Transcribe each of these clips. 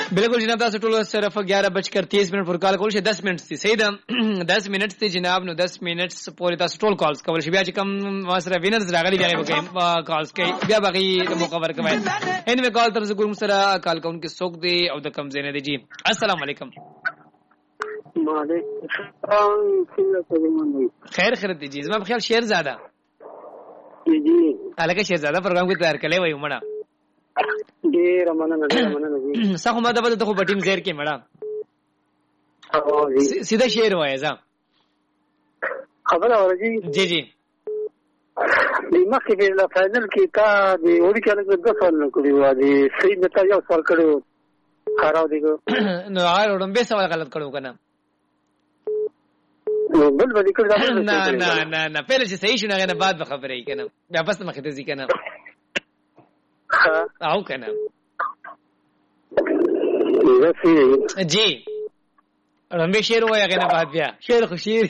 बिल्कुल जनाब تاسو ټول صرف 11:30 پر کال کول شي 10 منټ دي صحیح ده 10 منټ دي جناب نو 10 منټ پورې تاسو ټول کالز کول شي بیا چې کوم واسره وینرز راغلي بیا به کالز کوي بیا باقي موقع ورکوي ان وی کال تر زګور سره کال کون کې سوق دی او د کم زینه دی جی السلام علیکم خیر خیر دی جی زما په خیال شیر زاده جی الګه شیر زاده پروګرام کې تیار کړي وای مړه ډیر مننه جی څنګه ماده بده ته په ټیم زیر کې مړه سیده شیر وای ځه خبر اورځي جی جی د مخکې د فائنل کې تا د وړي کله د سوال کړی و دي صحیح نتا یو سوال کړو خراو دیګو نو اورم به سوال غلط کړو کنه بل به کړه نه نه نه نه پهله چې صحیح شونه غنه بعد به خبرې کنه بیا بس مخې ته ځي کنه او کنه جی رمبه شیر وای غنه بعد بیا شیر خو شیر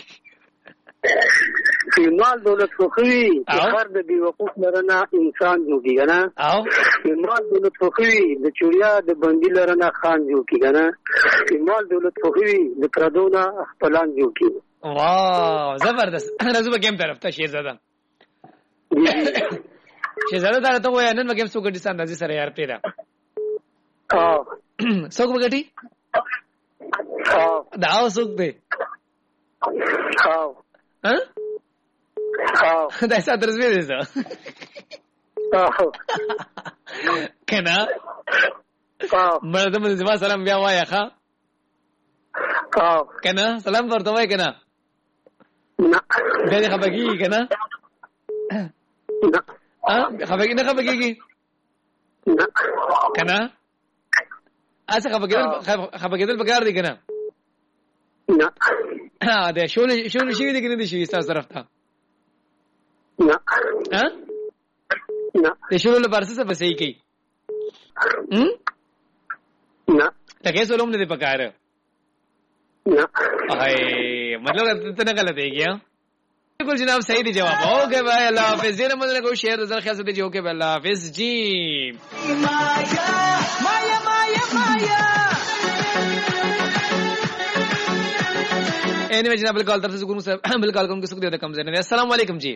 مال دولت خوخوي هر د بي وقوف لرنه انسان جوړي کنه او مال دولت خوخوي د چوریا د بندي لرنه خان جوړي کنه مال دولت خوخوي د پردونه خپلان جوړي واو زبردست راځو به کوم طرف ته شیر زده شیر زده دا ته وای نن به کوم څوک دي سم راځي سره یار پیدا څوک وګټي دا او څوک دی ها دا څه درس وې ده کنه مرده مې سلام بیا وای ښا کنه سلام ورته وای کنه نه دې خبرګي کنه خبرګي نه خبرګي نه کنه اسه خبرګي بګار دي کنه نه دا شونه شي دي کنه دي شي تاسو طرف ته نه نه د شونه لپاره څه به صحیح کی نه تکه سولوم نه پکاره نه مطلب ته نه غلط ہے کیا بالکل جناب صحیح دی جواب اوکے بھائی اللہ حافظ زیرا مدن کو شیئر زر خیال سے اوکے بھائی اللہ حافظ جی مایا مایا مایا مایا اینی جناب بالکل طرف سے گورو صاحب بالکل کم کس کو دے کم زین السلام علیکم جی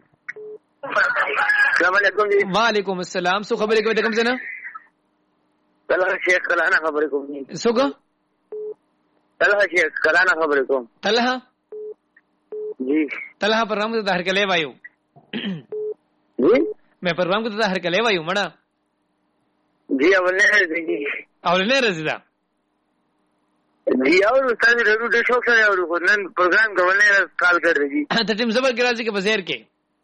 السلام علیکم جی وعلیکم السلام سو خبر کے کم زین طلحہ شیخ کلانا خبر کو سو کو طلحہ شیخ کلانا خبر کو طلحہ جی طلحہ پروگرام کو ظاہر کلے وایو جی میں پروگرام کو ظاہر کلے وایو مڑا جی اولنے جی اولنے رضا جی اور استاد رضو د شوق سره اور نن پروگرام کوله کال کړی جی ته ټیم زبر کې راځي کې بزیر کې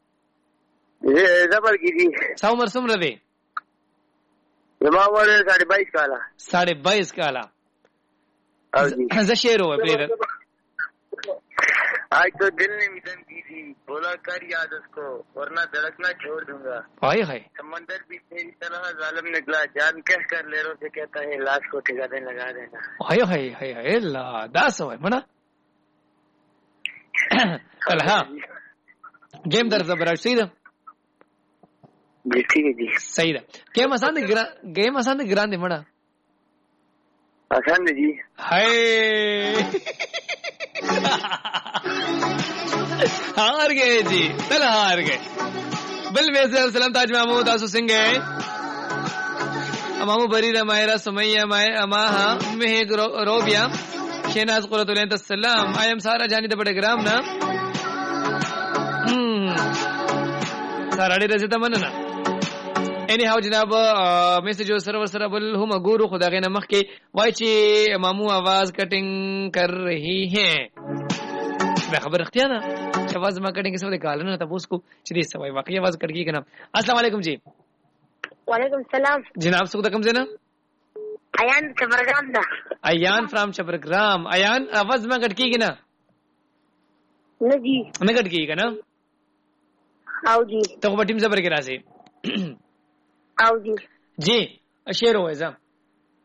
زبر کې جی سو مرسوم ردی زما عمر 22.5 کالا 22.5 کالا او جی ز شعر ہوا پھر آج تو دل نے مدن کی تھی بولا کر یاد اس کو ورنہ دھڑکنا چھوڑ دوں گا ہائے ہائے سمندر بھی تیری طرح ظالم نکلا جان کہہ کر لیروں سے کہتا ہے لاش کو ٹھکانے لگا دینا ہائے ہائے ہائے ہائے اللہ داس ہوئے منا طلحہ گیم در زبر سیدھا جی ٹھیک ہے جی صحیح ہے گیم آسان دے گران دے منا آسان دے جی ہائے ہار گئے جی چل ہار گئے بل ویسے سلام تاج محمود آسو سنگھ ہے امامو بریرہ ماہرہ سمیہ اماہا امہ روبیا شیناز قرۃ العین السلام آئیم سارا جانی دے بڑے گرام نا سارا ډیر زته مننه اني هاو جناب میسج سرور سره بل هم ګورو خدا غنه مخ کې وای چې مامو आवाज کټینګ کر رہی ہے میں خبر اختیا نا आवाज ما کټینګ څه ولې کال نه تاسو کو چې دې سوای واقعي आवाज کټ کی کنه السلام علیکم جی وعلیکم السلام جناب څه کوم زنه ایان چبرګرام دا ایان فرام چبرګرام ایان आवाज ما کټ کی کنه نه جی نه کټ کی کنه او جی ته په ټیم زبر کې راځي او جی جی اشیر وایزا